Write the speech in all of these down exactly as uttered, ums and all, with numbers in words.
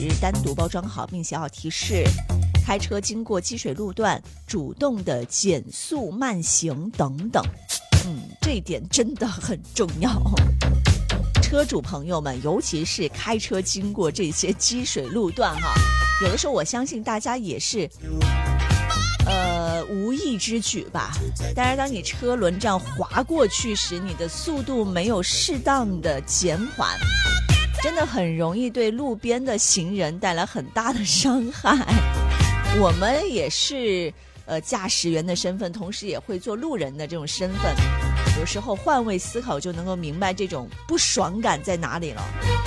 单独包装好，并且要提示开车经过积水路段主动的减速慢行等等。嗯，这一点真的很重要。车主朋友们，尤其是开车经过这些积水路段哈，有的时候我相信大家也是呃无意之举吧。但是当你车轮这样滑过去时，你的速度没有适当的减缓，真的很容易对路边的行人带来很大的伤害。我们也是呃驾驶员的身份，同时也会做路人的这种身份，有时候换位思考就能够明白这种不爽感在哪里了。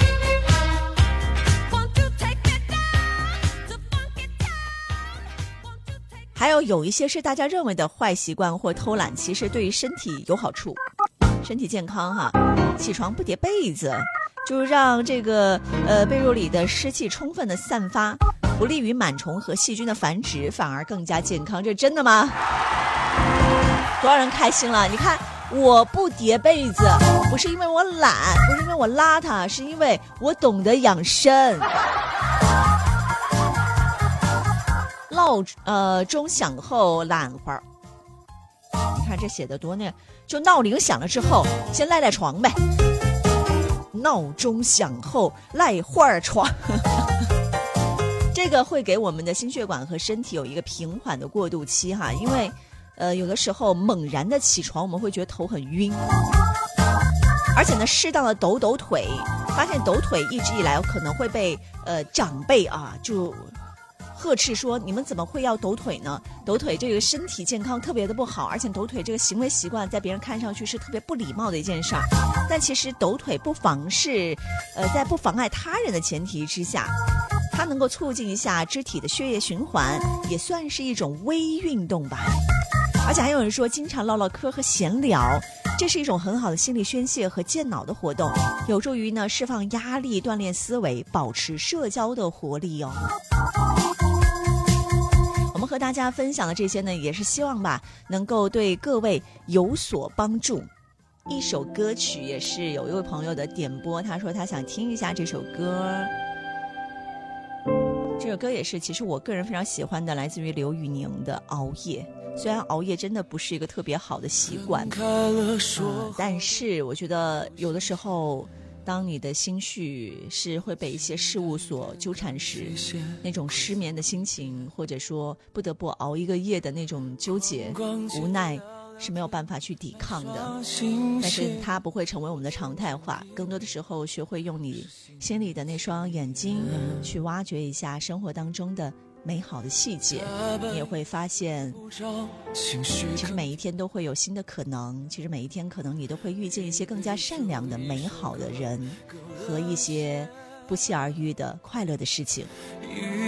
还有有一些是大家认为的坏习惯或偷懒，其实对于身体有好处，身体健康哈。起床不叠被子，就让这个呃被褥里的湿气充分的散发，不利于螨虫和细菌的繁殖，反而更加健康。这真的吗？多少人开心了？你看，我不叠被子，不是因为我懒，不是因为我邋遢，是因为我懂得养生。闹呃钟响后懒会儿，你看这写的多那，就闹铃响了之后，先赖赖床呗。闹钟响后赖会儿床，这个会给我们的心血管和身体有一个平缓的过渡期哈，因为呃有的时候猛然的起床，我们会觉得头很晕，而且呢，适当的抖抖腿，发现抖腿一直以来可能会被呃长辈啊就呵斥说，你们怎么会要抖腿呢？抖腿这个身体健康特别的不好，而且抖腿这个行为习惯在别人看上去是特别不礼貌的一件事儿。但其实抖腿不妨是呃在不妨碍他人的前提之下，它能够促进一下肢体的血液循环，也算是一种微运动吧。而且还有人说，经常唠唠嗑和闲聊，这是一种很好的心理宣泄和健脑的活动，有助于呢释放压力、锻炼思维、保持社交的活力哦。我们和大家分享的这些呢，也是希望吧，能够对各位有所帮助。一首歌曲也是有一位朋友的点播，他说他想听一下这首歌。这首歌也是其实我个人非常喜欢的，来自于刘宇宁的《熬夜》。虽然熬夜真的不是一个特别好的习惯、呃、但是我觉得有的时候当你的心绪是会被一些事物所纠缠时，那种失眠的心情，或者说不得不熬一个夜的那种纠结无奈，是没有办法去抵抗的。但是它不会成为我们的常态化，更多的时候学会用你心里的那双眼睛去挖掘一下生活当中的美好的细节，你也会发现其实每一天都会有新的可能，其实每一天可能你都会遇见一些更加善良的美好的人和一些不期而遇的快乐的事情。